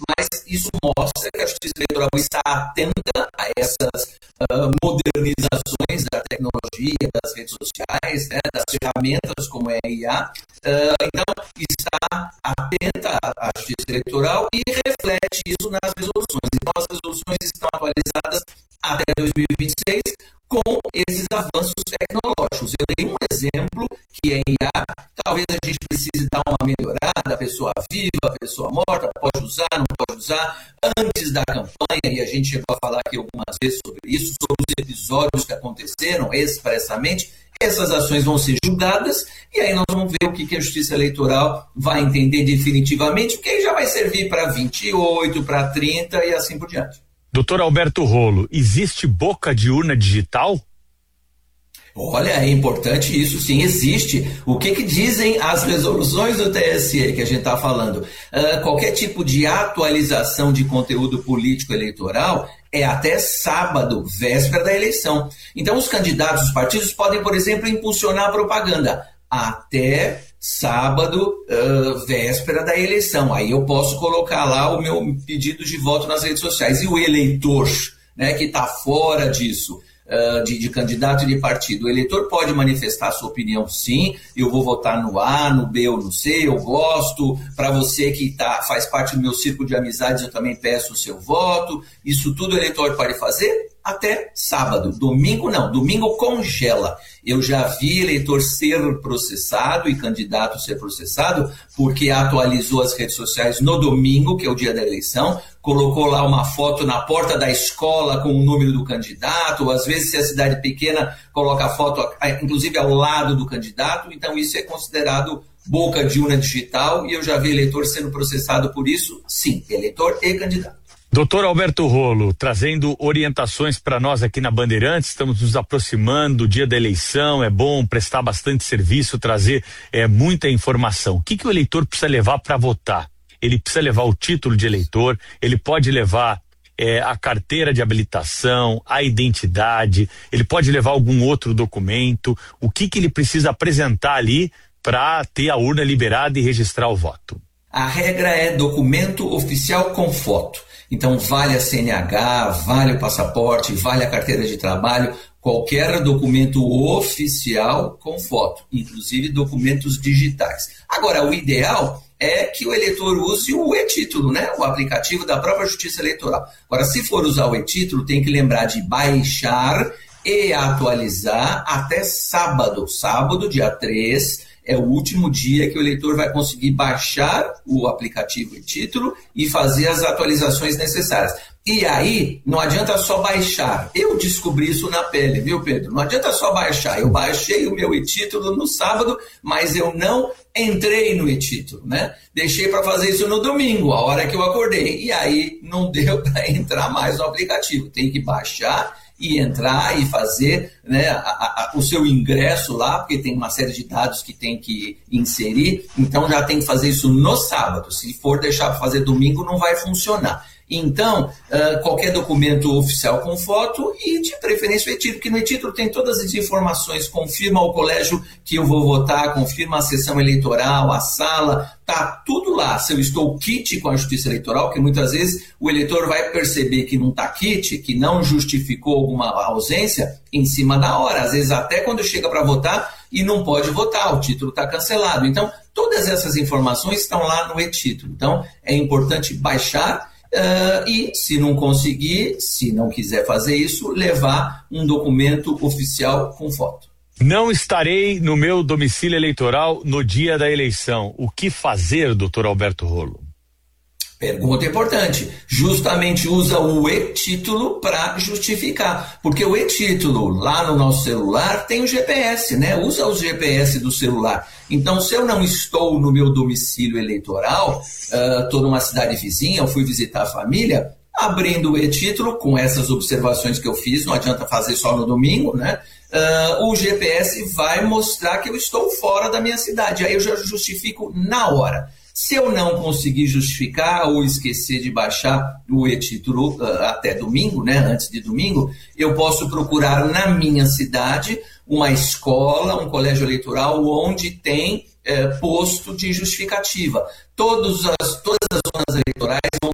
mas isso mostra que a Justiça Eleitoral está atenta a essas modernizações da tecnologia, das redes sociais, né, das ferramentas como é a IA. Então, está atenta à Justiça Eleitoral e reflete isso nas resoluções. Então, as resoluções estão atualizadas até 2026 com esses avanços tecnológicos. Eu dei um exemplo que é IA. Talvez a gente precise dar uma melhorada, pessoa viva, pessoa morta, pode usar, não pode usar, antes da campanha, e a gente chegou a falar aqui algumas vezes sobre isso, sobre os episódios que aconteceram expressamente. Essas ações vão ser julgadas e aí nós vamos ver o que a Justiça Eleitoral vai entender definitivamente, porque aí já vai servir para 28, para 30 e assim por diante. Doutor Alberto Rolo, existe boca de urna digital? Olha, é importante isso, sim, existe. O que dizem as resoluções do TSE que a gente está falando? Qualquer tipo de atualização de conteúdo político eleitoral é até sábado, véspera da eleição. Então, os candidatos, os partidos podem, por exemplo, impulsionar a propaganda até sábado, véspera da eleição. Aí eu posso colocar lá o meu pedido de voto nas redes sociais. E o eleitor, né, que está fora disso, de candidato e de partido, o eleitor pode manifestar sua opinião, sim. Eu vou votar no A, no B ou no C, eu gosto. Para você que faz parte do meu círculo de amizades, eu também peço o seu voto. Isso tudo o eleitor pode fazer até sábado. Domingo não, domingo congela. Eu já vi eleitor ser processado e candidato ser processado porque atualizou as redes sociais no domingo, que é o dia da eleição, colocou lá uma foto na porta da escola com o número do candidato, ou às vezes, se é cidade pequena, coloca a foto, inclusive, ao lado do candidato. Então, isso é considerado boca de urna digital, e eu já vi eleitor sendo processado por isso, sim, eleitor e candidato. Doutor Alberto Rolo, trazendo orientações para nós aqui na Bandeirantes, estamos nos aproximando do dia da eleição, é bom prestar bastante serviço, trazer muita informação. O que o eleitor precisa levar para votar? Ele precisa levar o título de eleitor, ele pode levar a carteira de habilitação, a identidade, ele pode levar algum outro documento. O que ele precisa apresentar ali para ter a urna liberada e registrar o voto? A regra é documento oficial com foto. Então, vale a CNH, vale o passaporte, vale a carteira de trabalho, qualquer documento oficial com foto, inclusive documentos digitais. Agora, o ideal é que o eleitor use o e-título, né? O aplicativo da própria Justiça Eleitoral. Agora, se for usar o e-título, tem que lembrar de baixar e atualizar até sábado. Sábado, dia 3, é o último dia que o eleitor vai conseguir baixar o aplicativo e-título e fazer as atualizações necessárias. E aí, não adianta só baixar. Eu descobri isso na pele, viu, Pedro? Não adianta só baixar. Eu baixei o meu e-título no sábado, mas eu não entrei no e-título, né? Deixei para fazer isso no domingo, a hora que eu acordei. E aí, não deu para entrar mais no aplicativo. Tem que baixar e entrar e fazer, né, o seu ingresso lá, porque tem uma série de dados que tem que inserir. Então, já tem que fazer isso no sábado. Se for deixar para fazer domingo, não vai funcionar. Então, qualquer documento oficial com foto e, de preferência, o e-título, porque no e-título tem todas as informações, confirma o colégio que eu vou votar, confirma a sessão eleitoral, a sala, tá tudo lá. Se eu estou quite com a Justiça Eleitoral, que muitas vezes o eleitor vai perceber que não está quite, que não justificou alguma ausência em cima da hora, às vezes até quando chega para votar e não pode votar, o título está cancelado. Então, todas essas informações estão lá no e-título. Então, é importante baixar. E se não conseguir, se não quiser fazer isso, levar um documento oficial com foto. Não estarei no meu domicílio eleitoral no dia da eleição. O que fazer, doutor Alberto Rolo? Pergunta importante. Justamente usa o e-título para justificar. Porque o e-título lá no nosso celular tem o GPS, né? Usa o GPS do celular. Então, se eu não estou no meu domicílio eleitoral, estou numa cidade vizinha, eu fui visitar a família, abrindo o e-título, com essas observações que eu fiz, não adianta fazer só no domingo, né? O GPS vai mostrar que eu estou fora da minha cidade. Aí eu já justifico na hora. Se eu não conseguir justificar ou esquecer de baixar o e-título até domingo, né, antes de domingo, eu posso procurar na minha cidade uma escola, um colégio eleitoral onde tem posto de justificativa. Todas as zonas eleitorais vão